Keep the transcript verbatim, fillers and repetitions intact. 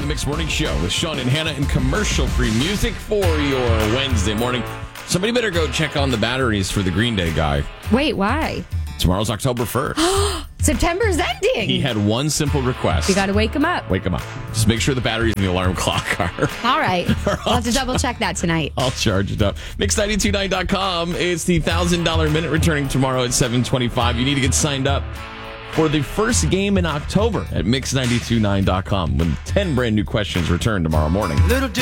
Mix Morning Show with Sean and Hannah and commercial-free music for your Wednesday morning. Somebody better go check on the batteries for the Green Day guy. Wait, why? Tomorrow's October first. September's ending. He had one simple request. You got to wake him up. Wake him up. Just make sure the batteries in the alarm clock are. All right. We'll have to double check that tonight. I'll charge it up. Mix nine two nine dot com. It's the one thousand dollars minute returning tomorrow at seven twenty-five. You need to get signed up for the first game in October at mix nine two nine dot com when ten brand new questions return tomorrow morning. Little